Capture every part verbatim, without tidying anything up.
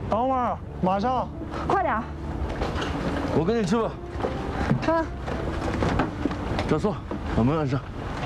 等会儿，马上。 快点。 我跟你去吧。 车。 这坐，把门按上。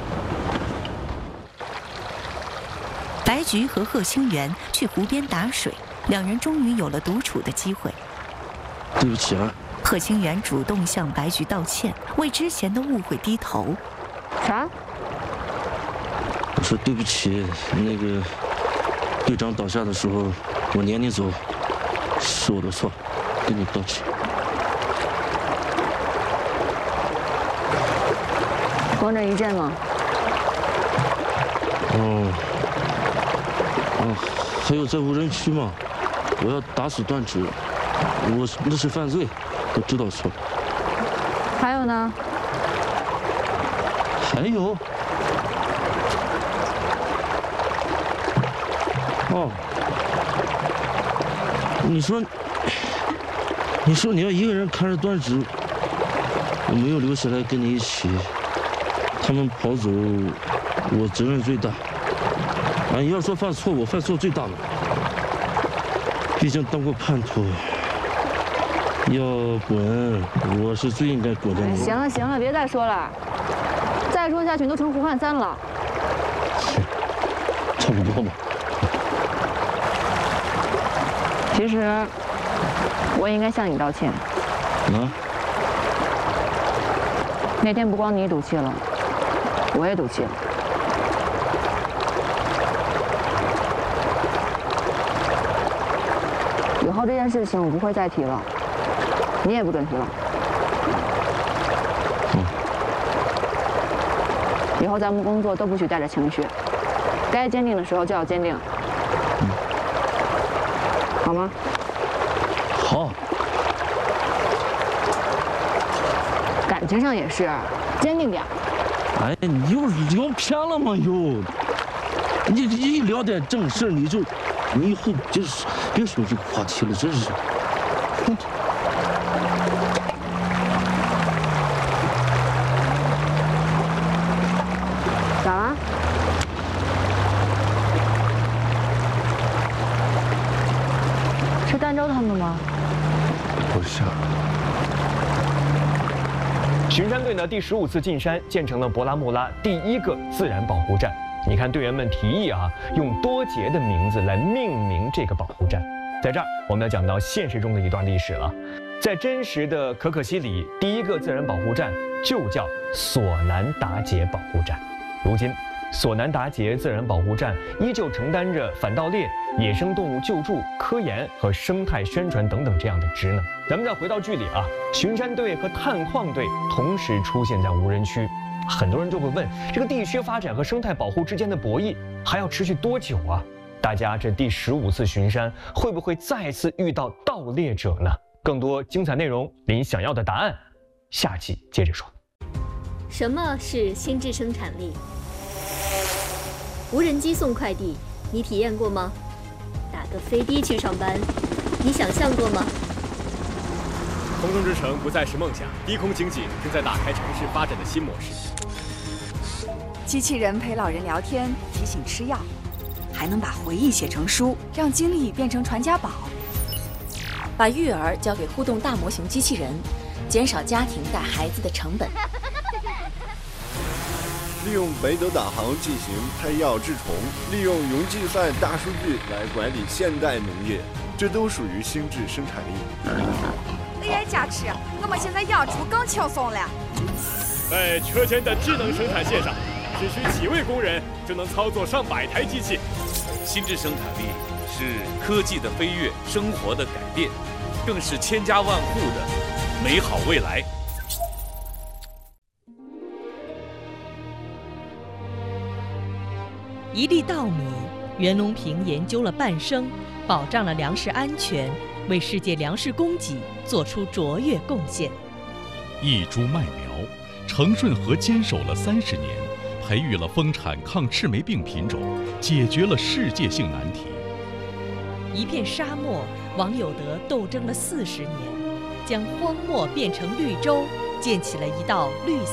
白菊和贺清源去湖边打水，两人终于有了独处的机会。 对不起啊。 贺清源主动向白菊道歉，为之前的误会低头。 啥？ 我说对不起，那个队长倒下的时候，我撵你走，是我的错，跟你道歉。 光这一阵吗？ 哦，哦，还有在无人区吗？我要打死断指，我那是犯罪，我知道错。 还有呢？ 还有？哦，你说，你说你要一个人看着断指，我没有留下来跟你一起，他们跑走，我责任最大。啊，你要说犯错，我犯错最大了。毕竟当过叛徒，要滚，我是最应该滚的那个。 行了行了，别再说了，再说下去你都成胡汉三了。 差不多吧。 其实，我应该向你道歉。 啊？ 那天不光你赌气了，我也赌气了。以后这件事情我不会再提了，你也不准提了。 嗯。 以后咱们工作都不许带着情绪，该坚定的时候就要坚定。 嗯。 好吗？ 好。 感情上也是，坚定点。 哎，你又聊偏了吗？又，你一聊点正事你就，你以后别别说这个话题了，真是。 咋了？是儋州他们吗？ 不像。 巡山队呢第十五次进山，建成了博拉木拉第一个自然保护站。你看队员们提议啊，用多杰的名字来命名这个保护站。在这儿，我们要讲到现实中的一段历史了。在真实的可可西里，第一个自然保护站就叫索南达杰保护站。如今，索南达杰自然保护站依旧承担着反盗猎、野生动物救助、科研和生态宣传等等这样的职能。咱们再回到剧里啊，巡山队和探矿队同时出现在无人区，很多人就会问，这个地区发展和生态保护之间的博弈还要持续多久啊？大家这第十五次巡山会不会再次遇到盗猎者呢？更多精彩内容，您想要的答案，下期接着说。 什么是心智生产力？无人机送快递，你体验过吗？打个飞的去上班，你想象过吗？ 空中之城不再是梦想，低空经济正在打开城市发展的新模式。 机器人陪老人聊天，提醒吃药，还能把回忆写成书，让经历变成传家宝。 把育儿交给互动大模型机器人，减少家庭带孩子的成本。 利用北斗导航进行配药治虫，利用云计算大数据来管理现代农业，这都属于心智生产力。 A I 加持，我们现在养猪更轻松了。 在车间的智能生产线上，只需几位工人就能操作上百台机器。 心智生产力是科技的飞跃，生活的改变，更是千家万户的美好未来。 一粒稻米，袁隆平研究了半生，保障了粮食安全，为世界粮食供给做出卓越贡献。 一株麦苗，程顺和坚守了三十年，培育了丰产抗赤霉病品种，解决了世界性难题。 一片沙漠，王有德斗争了四十年，将荒漠变成绿洲，建起了一道绿色